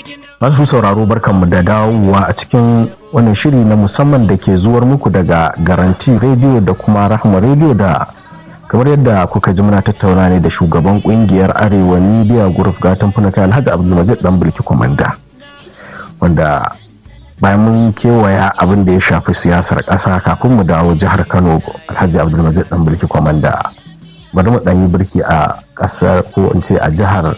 Masu sauraro barkanmu da dawowa a cikin wannan shiri na musamman da ke zuwar muku daga Garanti Radio da kuma Rahma Radio, da kamar yadda kuka ji muna tattauna ne da shugaban kungiyar Arewa Media Group Gatan Funaka Alhaji Abdulmajid Danbulki Komanda, wanda bayan mun kewaya abin da ya shafi siyasar ƙasa kafin mu dawo jihar Kano. Alhaji Abdulmajid Danbulki Komanda, bari mu ɗanyi birki a ƙasar ko in ce a jihar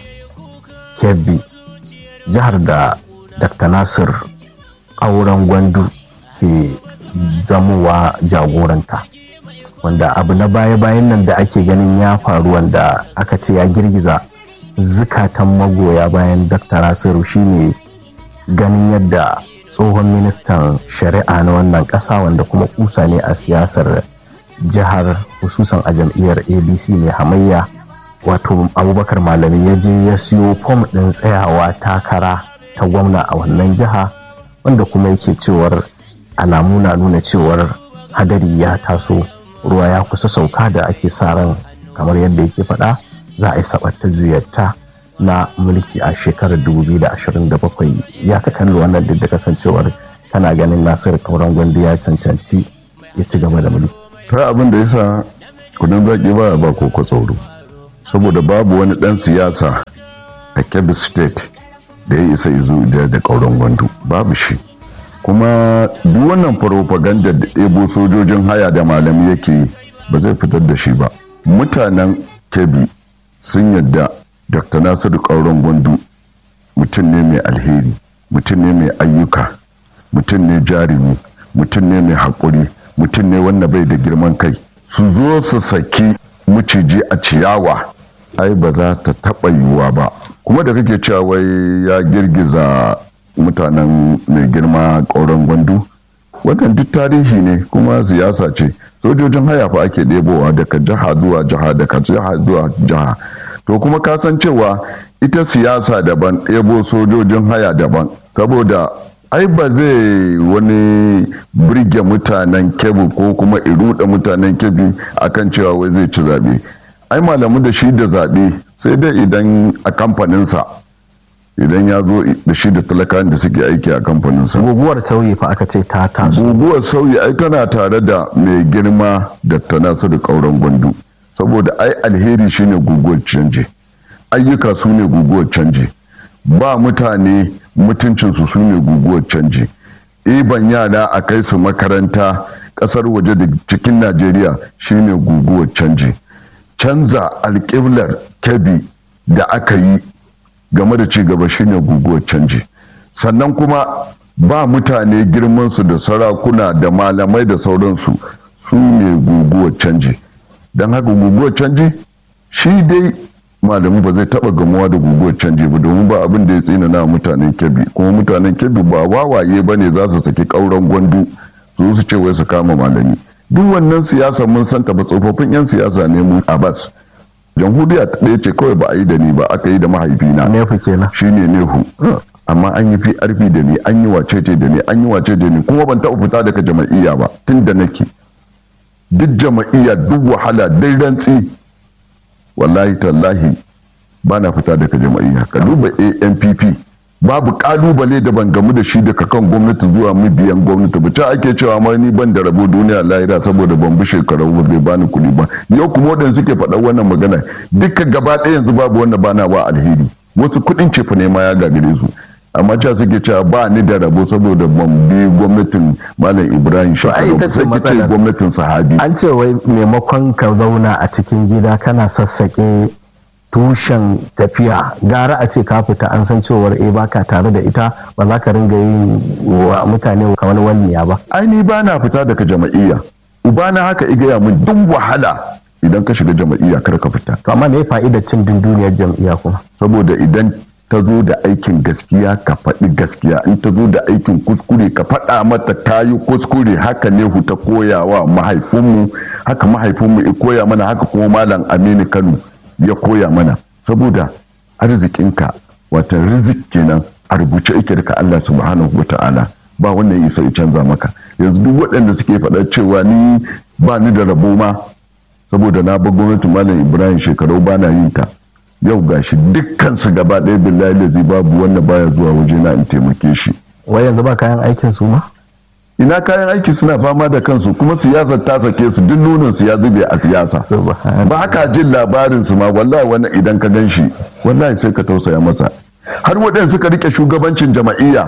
Kebbi, jihar da Dr. Nasir Auren Gwandu ke zamowa jagoranta, wanda abu na baya-bayan nan da ake ganin ya faru wanda aka ce ya girgiza zukatan magoya bayan Dr. Nasiru shine ganin yadda tsohon ministan shari'a na wannan ƙasa, wanda kuma kusa ne a siyasar jihar hususan a jam'iyyar ABC mai hamayya, wato Abubakar Malami, ya je ya siyo fom ɗin tsayawa takara ta gwamna a wannan jiha, wanda kuma yake cewar alamu na nuna cewar hadari ya taso, ruwa ya kusa sauka da ake sa ran kamar yadda yake faɗa za a yi sabatta juyarta na mulki a shekarar 2027. Ya ka kalli wannan duk da kasancewar kana ganin Nasiru Auren Gwandu ya cancanci ya ci gaba da mulki? Ta abin da yasa kudin zaki ba koko tsoro, saboda babu wani dan siyasa a Kebbi State da ya isa izu da Auren Gwandu, babu shi. Kuma duk wannan propaganda da ɗebo sojojin haya da malami yake ba zai fitar da shi ba. Mutanen Kebbi sun yadda Dr. Nasiru Auren Gwandu mutum ne mai alheri, mutum ne mai ayyuka, mutum ne jarumi, mutum ne mai haƙuri, mutum ne wanda bai da girman kai. Su zo su saki maciji a ciyawa, ai ba za ta taɓa yiwuwa ba. Kuma da kake cewa wai ya girgiza mutanen mai girma Auren Gwandu, wannan duk tarihi ne kuma siyasa ce. Sojojin haya fa ake ɗebowa daga jiha zuwa jiha, daga jiha zuwa jiha. To kuma ka san cewa ita siyasa daban, ɗebo sojojin haya daban, saboda ai ba zai wani birge mutanen Kebbi ko kuma iruɗa mutanen Kebbi akan cewa wai zai ci zaɓe. Ai Malamu da shi da zaɓe sai dai idan a kamfaninsa, idan ya zo da shi da talakawan da suke aiki a kamfaninsa. Guguwar sauyi fa aka ce ta taso. Guguwar sauyi ai tana tare da mai girma Dr. Nasiru Auren Gwandu, saboda ai alheri shine guguwar canji, ayyuka su ne guguwar canji, ba mutane mutuncinsu su ne guguwar canji, iban yara a kai su makaranta ƙasar waje da cikin Najeriya shine guguwar canji. Canza alƙiblar Kebbi da aka yi game da cigaba shine guguwar canji. Sannan kuma ba mutane girmansu da sarakuna da malamai da sauransu, su ne guguwar canji. Don haka guguwar canji shi dai Malamu ba zai taba gamuwa da guguwar canji ba, domin ba abin da ya tsinana mutanen Kebbi, kuma mutanen Kebbi ba wawaye ba ne za su saki Auren Gwandu su ce wai su kama Malami. Duk wannan siyasa mun santa ba, tsofaffin 'yan siyasa ne mu a bas. Jamhuriya ta ɗaya ce kawai ba a yi da ni ba, aka yi da mahaifina shi ne Nehu, amma an yi PRP da ni, an yi wacece da ni, an yi wace da ni, kuma ban taɓa fita daga jama'iyya ba tun da nake. Duk jama'iyya, duk wahala, dai rantsi, wallahi tallahi ba na fita daga jama'iyya. Ka duba ANPP, babu kalubale da ban gamu da shi daga kan gwamnati zuwa mabiyan gwamnati ba. Ta ake cewa ma ni ban da rabo duniya lahira saboda ban bi shekaru ba, bai bani kuɗi ba. Yau kuma wadanda suke faɗa wannan magana duka gaba ɗaya yanzu babu wanda bana ba alheri, wasu kuɗin cefa ne ma ya gagare su, amma cewa suke cewa ba ni da rabo saboda ban bi gwamnatin Malam Ibrahim Shekaru ba, sai kace gwamnatin Sahabi. An ce wai maimakon ka zauna a cikin gida kana sassaƙe tushen tafiya, gara a ce ka fita, an san cewar baka tare da ita, ba za ka ringa yin wa mutane kamar walliya ba. Ai ni ba na fita daga jama'iyya, ubana haka igaya min duk wahala idan ka shiga jama'iyya kar ka fita. To amma me fa'idar cin dunduniyar jam'iyya kuma? Saboda idan ta zo da aikin gaskiya ka faɗi gaskiya, in ta zo da aikin kuskure ka faɗa mata ta yi kuskure. Haka ne ta koya wa mahaifinmu, haka mahaifinmu ya koya mana, haka kuma Malam Aminu Kano ya koya mana. Saboda arzikinka, wata rizik kenan, a rubuce yake daga Allah subhanahu wa ta'ala, ba wannan isa ya canza maka. Yanzu duk waɗanda suke faɗa cewa ni ba ni da rabo ma saboda na bar gwamnatin Malam Ibrahim Shekaru ba na yin ta, yau gashi dukkan su gaba ɗaya billahi lazi babu wanda baya zuwa waje na in taimake shi. Wai yanzu ba kayan aikin su ma? Ina kayan aiki suna fama da kansu kuma siyasar ta sake su duk nunin su ya zube a siyasa. Ba ka jin labarin su ma wallahi wani idan ka gan shi wallahi sai ka tausaya masa. Har waɗanda suka rike shugabancin jama'iyya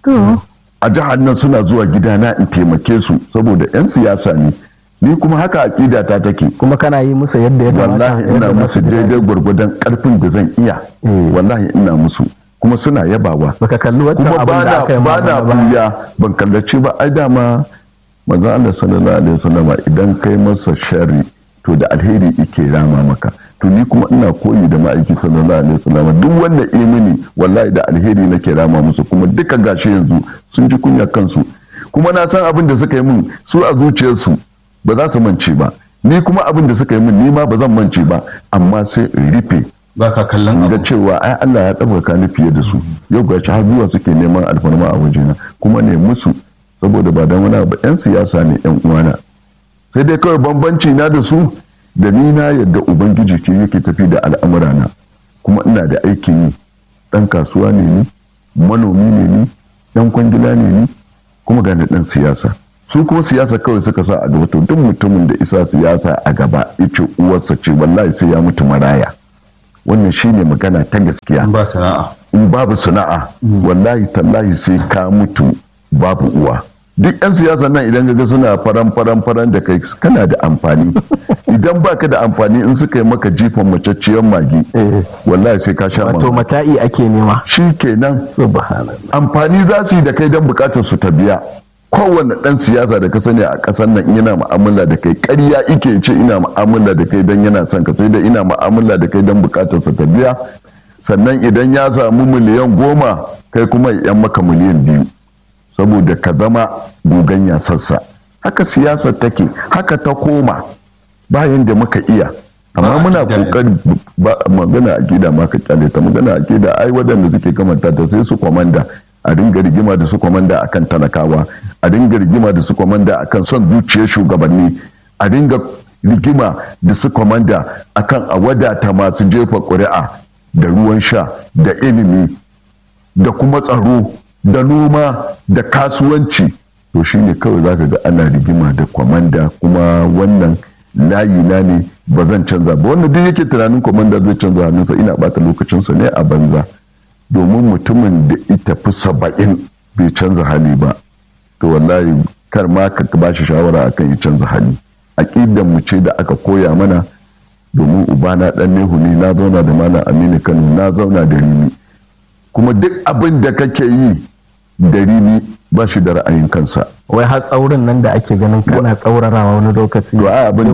a jihar nan suna zuwa gidana in taimake su saboda 'yan siyasa ne. Ni kuma haka aƙida ta take. Kuma kana yi musu yadda ya kamata? Wallahi ina musu daidai gwargwadon ƙarfin da zan iya. Wallahi ina musu. Kuma suna yabawa. Baka kalli wancan abin da aka yi ba na buya ban kallaci ba ai dama manzo Allah sallallahu alaihi wasallam idan kai masa sharri to da alheri yake rama maka. To ni kuma ina koyi da ma'aiki sallallahu alaihi wasallam duk wanda imani wallahi da alheri nake rama musu kuma duka gashi yanzu sun ji kunya kansu. Kuma na san abin da suka yi min su a zuciyarsu ba za su mance ba. Ni kuma abin da suka yi min ni ma ba zan mance ba amma sai in rufe. Ba ka kallon ga cewa ai Allah ya ɗaukaka ni fiye da su yau ga har zuwa suke neman alfarma a wajena kuma ne musu saboda ba dan wani ba 'yan siyasa ne 'yan uwana sai dai kawai bambanci na da su da ni na yadda ubangiji ke yake tafi da al'amurana kuma ina da aikin yi dan kasuwa ne ni manomi ne ni dan kwangila ne ni kuma ga ni dan siyasa su kuma siyasa kawai suka sa a gaba to duk mutumin da isa siyasa a gaba yace uwarsa ce wallahi sai ya mutu maraya. Wannan shine magana ta gaskiya. In babu sana'a wallahi tallahi sai ka mutu babu uwa. Duk 'yan siyasa nan idan ga suna faran da kai kana da amfani. Idan baka da amfani in suka yi maka jifan macacciyar magi wallahi sai ka sha wato mata'i ake nema. Shi kenan amfani za su yi da kai don bukatar su ta biya. Kowane ɗan siyasa da ka sani a ƙasar nan yana mu'amala da kai ƙarya ike ce ina mu'amala da kai don yana son ka sai da ina mu'amala da kai don bukatar sa ta biya sannan idan ya samu miliyan 10 kai kuma yan maka miliyan 2 saboda ka zama goganya sassa haka siyasar take haka ta koma bayan da muka iya amma muna kokari magana akida ma ka kyale ta magana akida ai waɗanda suke kamanta ta sai su komanda a dinga rigima da su kwamanda akan talakawa a dinga rigima da su kwamanda akan son zuciyar shugabanni a dinga rigima da su kwamanda akan a wadata masu jefa ƙuri'a da ruwan sha da ilimi da kuma tsaro da noma da kasuwanci to shine kawai zaka ga ana rigima da kwamanda kuma wannan layi na ne ba zan canza ba wannan duk yake tunanin kwamanda zai canza hannunsa ina bata lokacinsa ne a banza domin mutumin da ita fi 70 bai canza hali ba to wallahi kar ma ka ba shi shawara akan ya canza hali aqidan mu ce da aka koya mana domin ubana dan nehu ne na zauna da malam Aminu Kano na zauna da Rimi kuma duk abin da kake yi da Rimi ba shi da ra'ayin kansa wai har tsaurin nan da ake ganin kana tsaurarawa wani lokaci to abin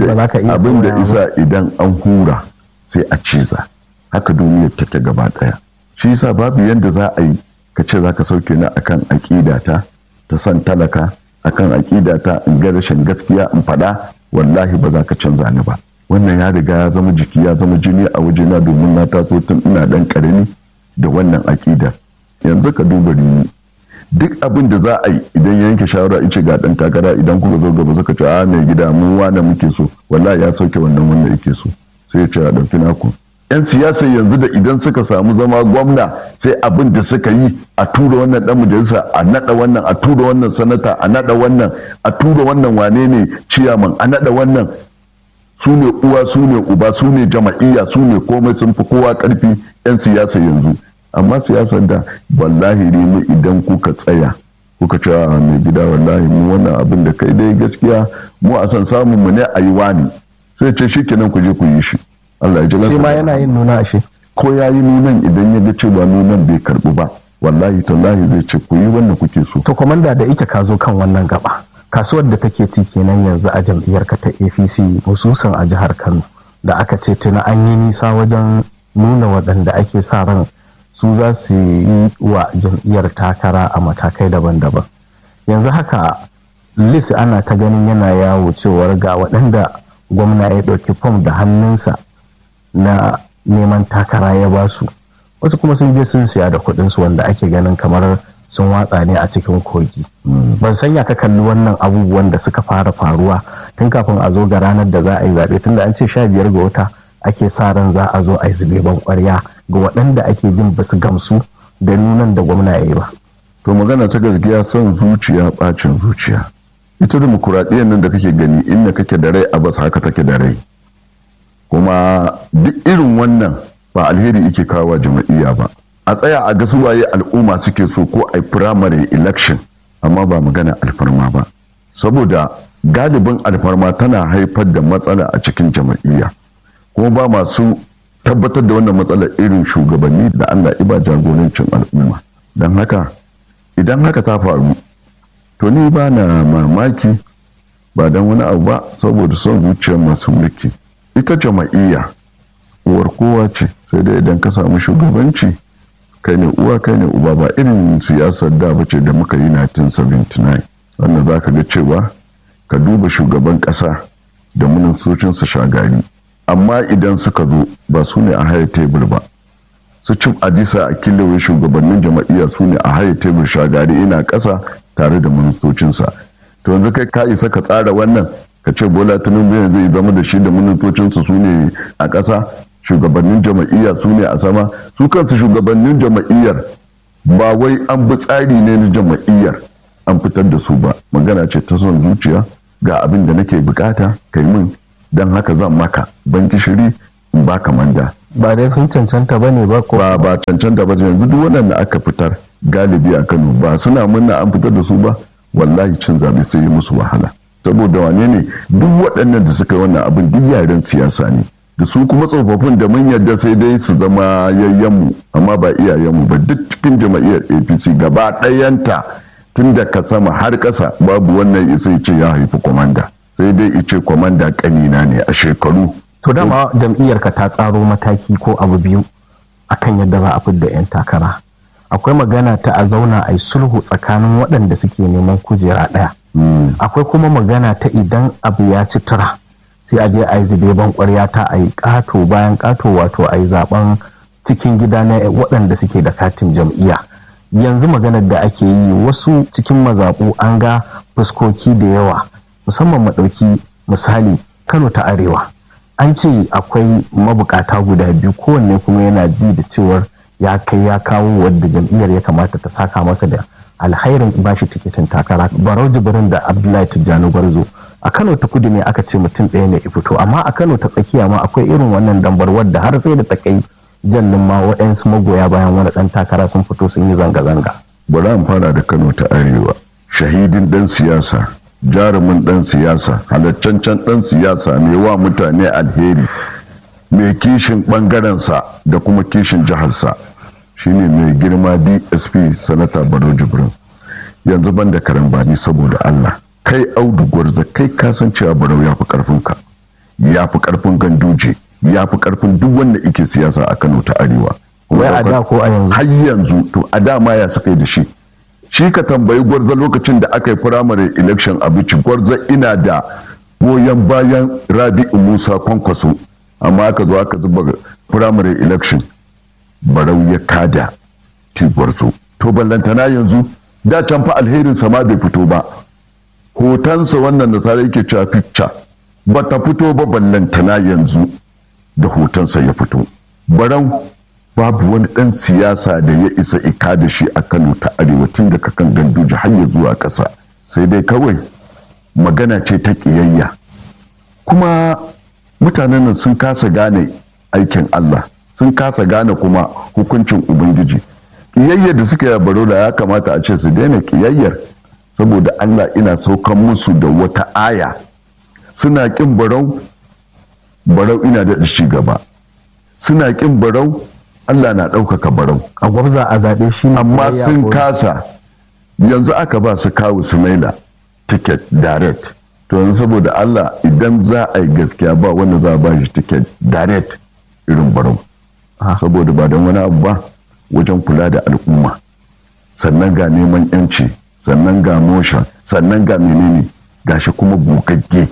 da isa idan an hura sai a ciza haka duniyar take gaba daya shi yasa babu yanda za a yi ka ce za ka sauke ni akan aƙidata ta san talaka akan aƙidata in ga rashin gaskiya in faɗa wallahi ba za ka canza ni ba wannan ya riga ya zama jiki ya zama jini a wajena domin na taso tun ina ɗan ƙarami da wannan aƙidar yanzu ka duba ni duk abin da za a yi idan ya yanke shawara in ce ga ɗan takara idan kuka zo gaba suka ce a mai gida mu wane muke so wallahi ya sauke wannan wanda yake so sai ya ce a ɗauki naku 'yan siyasa yanzu da idan suka samu zama gwamna sai abin da suka yi a tura wannan dan majalisa a nada wannan a tura wannan sanata a nada wannan a tura wannan wane ne ciyaman a nada wannan su ne uwa su ne uba su ne jama'iyya su ne komai sun fi kowa karfi 'yan siyasa yanzu amma siyasar da wallahi ne mu idan kuka tsaya kuka ce mai gida wallahi mu wannan abin da kai dai gaskiya mu a san samun mu ne a yi wani sai ce shi kenan ku je ku yi shi Allah ya ji shi ma yana yin nuna shi ko ya yi nunan idan ya ga cewa nunan bai karbu ba wallahi tallahi zai ce ku yi wannan kuke so to komanda da ita ka zo kan wannan gaba kasuwar da take ci kenan yanzu a jam'iyyar ka ta APC mususan a jihar Kano da aka ce tuna an yi nisa wajen nuna waɗanda ake sa ran su za su yi wa jam'iyyar takara a matakai daban-daban yanzu haka list ana ta ganin yana yawo cewar ga waɗanda gwamna ya ɗauki fom da hannunsa na neman takara ya ba su wasu kuma sun je sun siya da kuɗinsu wanda ake ganin kamar sun watsa ne a cikin kogi ban sanya ka kalli wannan abubuwan da suka fara faruwa tun kafin a zo ga ranar da za a yi zaɓe tunda an ce 15 ga wata ake sa ran za a zo a yi zube ban ƙwarya ga waɗanda ake jin ba su gamsu da nunan da gwamna ya yi ba. To magana ta gaskiya son zuciya bacin zuciya. Ita dimokuraɗiyyar nan da kake gani inda kake da rai a bas haka take da rai. Kuma duk irin wannan ba alheri yake kawo jama'iyya ba. A tsaya a ga suwaye al'umma suke so ko a primary election amma ba magana alfarma ba. Saboda galibin alfarma tana haifar da matsala a cikin jama'iyya. Kuma ba masu tabbatar da wannan matsalar irin shugabanni da Allah iba jagorancin al'umma. Don haka idan haka ta faru to ni ba na mamaki ba don wani abu ba saboda son zuciyar masu mulki. Ita jama'iyya uwar kowa ce, sai dai idan ka samu shugabanci kai ne uwa kai ne uba, ba irin siyasar da bace da muka yi 1979 wannan za ka ga cewa ka duba shugaban ƙasa da ministocinsa shagari, amma idan suka zo ba su ne a haya tebur ba. Su cin adisa a kilewa shugabannin jama'iyya su ne a haya tebur shagari ina ƙasa tare da ministocinsa. To yanzu kai ka isa ka tsara wannan ka ce Bola Tinubu yanzu zai zama da shi da ministocinsa su ne a ƙasa, shugabannin jama'iyya su ne a sama. Su kansu shugabannin jama'iyyar ba wai an bi tsari ne na jama'iyyar an fitar da su ba, magana ce ta son zuciya. Ga abin da nake bukata kai min, don haka zan maka ban gishiri in baka manda. Ba dai sun cancanta ba ne ba ko ba cancanta ba. Yanzu duk waɗanda aka fitar galibi a Kano ba suna murna an fitar da su ba, wallahi cin zabe sai yi musu wahala. Saboda wane ne duk waɗannan da suka yi wannan abin duk yaren siyasa ne, da su kuma tsofaffin da mun yarda sai dai su zama yayyanmu amma ba iyayenmu ba. Duk cikin jama'iyyar APC gaba ɗayanta tun da ka sama har ƙasa babu wannan isa ce ya haifi kwamanda, sai dai ice kwamanda ƙanina ne a shekaru. To dama jam'iyyar ka ta tsaro mataki ko abu biyu akan yadda za a fidda 'yan takara. Akwai magana ta a zauna a yi sulhu tsakanin waɗanda suke neman kujera ɗaya. Akwai kuma magana ta idan abu ya ci tura sai a je a yi zube ban ƙwarya ta a yi ƙato bayan ƙato, wato a yi zaben cikin gida na waɗanda suke da katin jam'iyya. Yanzu maganar da ake yi wasu cikin mazaɓu an ga fuskoki da yawa, musamman maɗauki misali Kano ta Arewa. An ce akwai mabukata guda biyu, kowanne kuma yana ji da cewar ya kai ya kawo wadda jam'iyyar ya kamata ta saka masa da alhairin bashi tikitin takara. Barau Jibrin da Abdullahi Tijjani Gwarzo. A Kano ta Kudu ne aka ce mutum ɗaya ne ya fito, amma a Kano ta Tsakiya ma akwai irin wannan dambar wadda har sai da ta kai jallin ma waɗansu magoya bayan wani ɗan takara sun fito sun yi zanga-zanga. Bari an fara da Kano ta Arewa. Shahidin ɗan siyasa, jarumin ɗan siyasa, halaccancan ɗan siyasa mai wa mutane alheri, mai kishin ɓangarensa da kuma kishin jiharsa, shine mai girma DSP Sanata Barau Jibrin. Yanzu ban da karambani saboda Allah, kai Audu Gwarza kai kasancewa Barau ya fi ƙarfinka, ya fi ƙarfin Ganduje, ya fi ƙarfin duk wanda ike siyasa a Kano ta Arewa. Wai a da ko a yanzu? Har yanzu. To a da ma ya saka da shi. Shi ka tambayi Gwarza lokacin da aka yi primary election a Bichi, Gwarza ina da goyon bayan Rabi'u Musa Kwankwaso, amma aka zo aka zuba primary election Barau ya kada Gwarzo. To ballantana yanzu da can fa alherin sa ma bai fito ba, hotonsa wannan nasara yake cewa picture ba ta fito ba, ballantana yanzu da hotonsa ya fito. Barau babu wani ɗan siyasa da ya isa ika da shi a Kano ta Arewa tun da kakan Ganduje har ya zuwa ƙasa, sai dai kawai magana ce ta ƙiyayya. Kuma mutanen nan sun kasa gane aikin Allah, sun kasa gane kuma hukuncin Ubangiji. Ƙiyayyar da suka yi Barau da ya kamata a ce su daina ƙiyayyar, saboda Allah ina saukan musu da wata aya. Suna ƙin Barau, Barau ina da ci gaba. Suna ƙin Barau, Allah na ɗaukaka Barau. A gwamza a zaɓe shi, amma sun kasa. Yanzu aka ba su kawu Sumaila ticket direct. To yanzu saboda Allah idan za a yi gaskiya ba wanda za a ba shi ticket direct irin Barau. Saboda ba don wani abu ba, wajen kula da al'umma, sannan ga neman yanci, sannan ga motion, sannan ga menene, gashi kuma bukagge.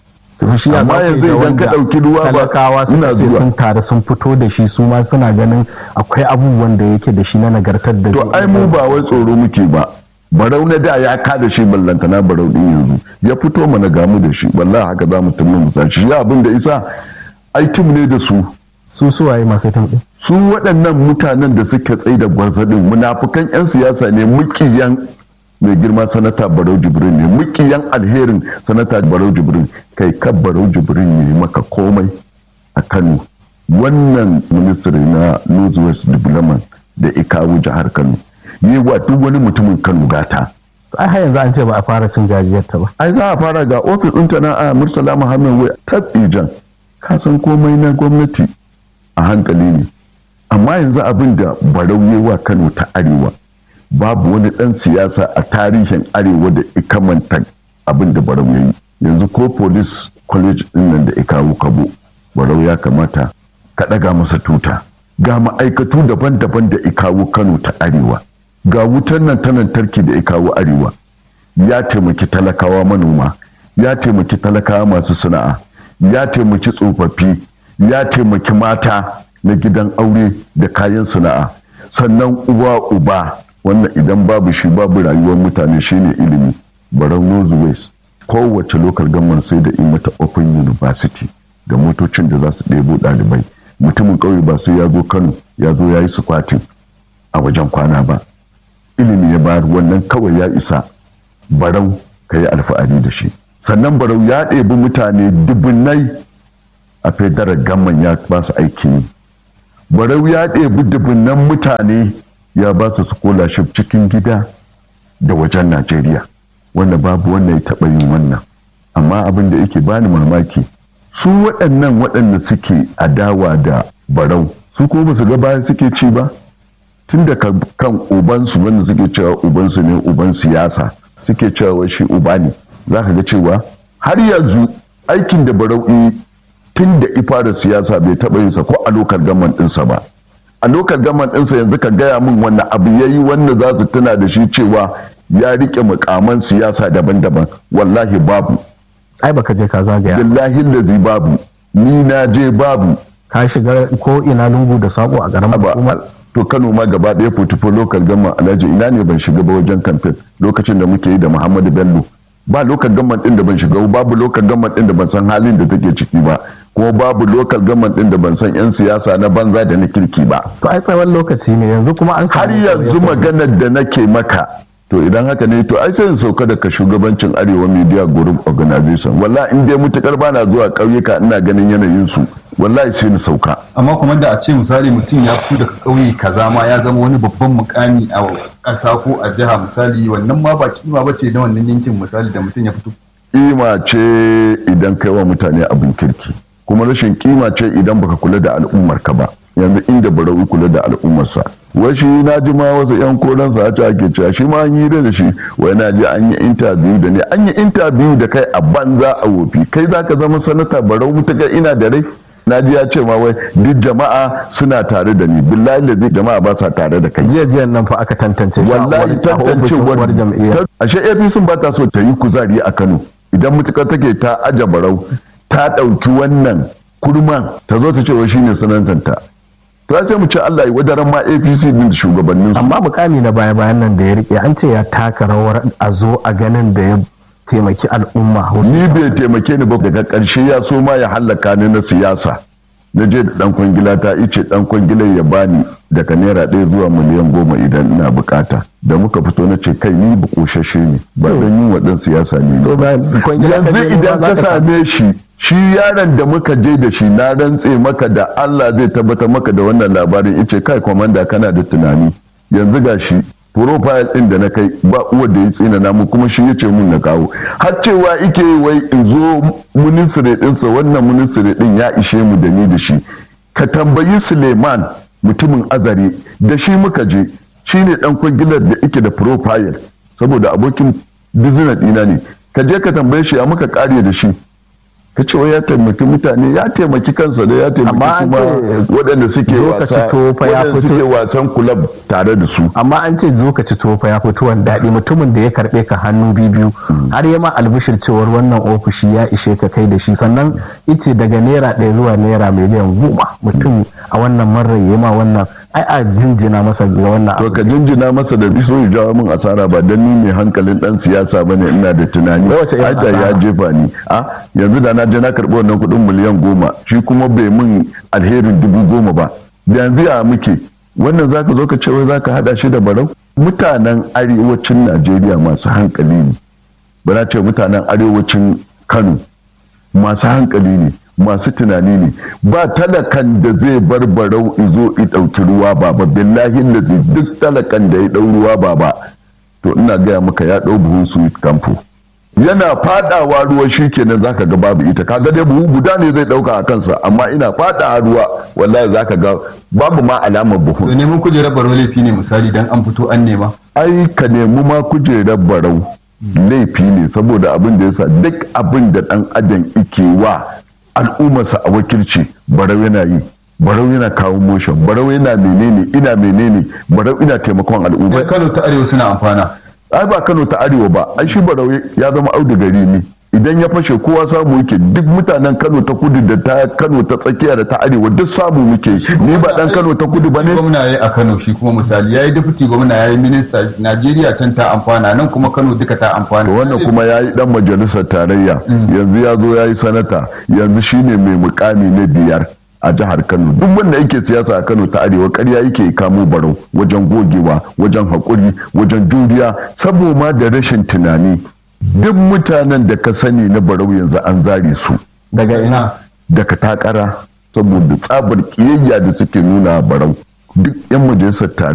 Amma yanzu idan ka ɗauki ruwa ba, talakawa suna ce sun tare sun fito da shi, su ma suna ganin akwai abubuwan da yake da shi na nagartar da. To ai mu ba wai tsoro muke ba. Barau na da ya kada shi, ballantana Barau din yanzu ya fito mana gamu da shi, wallahi haka za mu tumma mu shi. Ya abin da isa ai tim ne da su suwaye masu tim din su waɗannan mutanen da suka tsaye da gwarzadin munafukan 'yan siyasa ne, mukiyan mai girma sanata Barau Jibrin ne, mukiyan alherin sanata Barau Jibrin. Kai ka Barau Jibrin ne maka komai a Kano. Wannan ministry na Northwest Development da ikawo jihar Kano yi wa duk wani mutumin Kano gata. ai har yanzu an ce ba a fara cin gajiyar ta ba. Ai za a fara ga ofis ɗinta na a Murtala Muhammad wai tabbijan ka san komai na gwamnati a hankali ne, amma yanzu abin da Barau yi wa Kano ta Arewa babu wani ɗan siyasa a tarihin Arewa da ikamanta abin da Barau ya yi. Yanzu ko police college ɗin nan da ikawo Kabo Barau ya kamata ka ɗaga masa tuta. Ga ma'aikatu daban-daban da ikawo Kano ta Arewa, ga wutan nan ta lantarki da ikawo Arewa, ya taimaki talakawa manoma, ya taimaki talakawa masu sana'a, ya taimaki tsofaffi, ya taimaki mata na gidan aure da kayan sana'a. Sannan uwa uba, wannan idan babu shi babu rayuwar mutane shine ilimi. Barau Northwest kowace local government sai da yi mata open university da motocin da za su ɗebo ɗalibai. Mutumin ƙauye ba sai ya zo Kano ya zo ya yi squatting a wajen kwana ba. Ilimi ya bayar, wannan kawai ya isa Barau ka yi alfahari da shi. Sannan Barau ya ɗebi mutane dubunnai a federal gamman ya ba su aiki yi. Barau ya ɗebi dubunnan mutane ya ba su scholarship cikin gida da wajen Najeriya, wanda babu wannan ya taɓa yin wannan. Amma abin da yake bani mamaki, su waɗannan waɗanda suke adawa da Barau su ko ba su ga baya suke ci ba, tun da kan ubansu wanda suke cewa ubansu ne uban siyasa, suke cewa shi uba ne. Za ka ga cewa har yanzu aikin da Barau tun da ifara siyasa bai taɓa yinsa ko a lokal gaman ɗinsa ba. A lokal gaman ɗinsa yanzu ka gaya min wannan abu ya yi wanda za su tuna da shi cewa ya riƙe mukaman siyasa daban-daban. Wallahi babu. Ai baka je ka zagaya. Billahi lazi babu. Ni na je babu. Ka shiga ko ina lungu da sako a garin hukumar. To Kano ma gaba ɗaya fotifo lokal gaman Alhaji ina ne ban shiga ba wajen kamfen lokacin da muke yi da Muhammadu Bello. Ba lokal gaman ɗin da ban shiga, babu lokal gaman ɗin da ban san halin da take ciki ba. Kuma babu lokal gaman ɗin da ban san 'yan siyasa na banza da na kirki ba. To ai tsawon lokaci ne yanzu kuma an har yanzu maganar da nake maka. To idan haka ne to ai sai in sauka daga shugabancin Arewa Media Group Organization. Wallahi in dai mutukar bana zuwa ƙauyuka ina ganin yanayin su, wallahi sai ni sauka. Amma kuma da a ce misali mutum ya fito daga ƙauye kaza ma ya zama wani babban mukami a ƙasa ko a jiha misali, wannan ma ba kima bace da wannan yankin misali da mutum ya fito. Kima ce idan kai wa mutane abin kirki, kuma rashin kima ce idan baka kula da al'ummar ka ba. Yanzu inda Barau kula da al'ummarsa, wai shi na ji ma wasu 'yan koransa a ce ake cewa shi ma an yi da shi, wai na ji an yi interview da ne, an yi interview da kai a banza a wofi. Kai za ka zama sanata Barau mutakar ina da rai? Na ji ya ce ma wai duk jama'a suna tare da ni, billahi da zai jama'a ba sa tare da kai. Jiya nan fa aka tantance wallahi tantancewar jam'iyya. Ashe APC ba ta so ta yi kuzari a Kano, idan mutukar take ta aja Barau ta ɗauki wannan kurman ta zo ta ce wa shine sanantanta. To sai mu ce Allah ya wadaran ma APC din da shugabannin. Amma mukami na baya-bayan nan da ya rike an ce ya taka rawar a zo a ganin da ya taimaki al'umma. Ni bai taimake ni ba, daga ƙarshe ya so ma ya hallaka ni na siyasa. Na je da ɗan kwangila ta ice ɗan kwangilar ya bani daga naira 1 zuwa miliyan 10 idan ina bukata. Da muka fito na ce kai ni ba ƙoshashe ne, ba don yin waɗan siyasa ne. Yanzu idan ka same shi yaron da muka je da shi, na rantse maka da Allah zai tabbatar maka da wannan labarin. Ice kai kwamanda kana da tunani. Yanzu ga shi profile ɗin da na kai ba uwa da ya tsina namu, kuma shi ya ce mun na kawo. Har cewa ike wai in zo ministry ɗinsa, wannan ministry ɗin ya ishe mu da ni da shi. Ka tambayi Suleiman mutumin Azare da shi muka je, shi ne ɗan kwangilar da ike da profile saboda abokin business ɗina ne. Ka je ka tambaye shi ya muka kare da shi. Ka ce ya taimaki mutane, ya taimaki kansa da ya taimaki kuma waɗanda suke wasan kulab tare da su. Amma an ce lokaci tofa ya fito wani daɗi, mutumin da ya karɓe ka hannu biyu har ya ma albishir cewar wannan ofishi ya ishe ka kai da shi, sannan ice daga naira 1 zuwa naira miliyan 10 mutum a wannan marar ya ma wannan ai a jinjina masa ga wannan to ka jinjina masa da biso ya jawo min asara ba dan ni mai hankalin dan siyasa bane ina da tunani ai da ya jefa ni yanzu da na je na karbi wannan kudin miliyan 10 shi kuma bai min alherin 10,000 ba yanzu ya muke wannan zaka zo ka ce wai zaka hada shi da Barau. Mutanen arewacin Najeriya masu hankali ne, ba na ce mutanen arewacin Kano masu hankali ne, masu tunani ne. Ba talakan da zai bar Barau izo i ɗauki ruwa baba, billahi da duk talakan da ya ɗau ruwa baba to ina gaya maka ya ɗau buhun sweet campo yana fadawa ruwa shikenan zaka ga babu ita, kaga dai buhu guda ne zai dauka a kansa, amma ina fada ruwa wallahi zaka ga babu ma alamar buhu. To neman kujerar Barau laifi ne misali dan an fito an nema? Ai ka nemi ma kujerar Barau laifi ne, saboda abin da yasa duk abin da dan adam yake wa al'ummarsa a wakilci Barau yana yi. Barau yana kawo motion, Barau yana menene, Barau ina taimakon al'umma. Kano ta Arewa suna amfana. Ai ba Kano ta Arewa ba, ai shi Barau ya zama audigari ne. Idan ya fashe kowa samu yake, duk mutanen Kano ta kudu da ta Kano ta tsakiya da ta Arewa duk samu muke. Ni ba dan Kano ta kudu bane. Gwamna yayi a Kano shi kuma misali yayi deputy gwamna yayi minista, Najeriya can ta amfana, nan kuma Kano duka ta amfana. Wannan kuma yayi dan majalisar tarayya, yanzu ya zo yayi sanata, yanzu shine mai mukami na 5 a jihar Kano. Duk wanda yake siyasa a Kano ta Arewa ƙarya yake kamo Barau wajen gogewa, wajen haƙuri, wajen juriya, saboda da rashin tunani. Duk mutanen da ka sani na Barau yanzu an zare su. Daga ina? Daga takara, saboda tsabar ƙiyayya da suke nuna Barau. Duk 'yan majalisar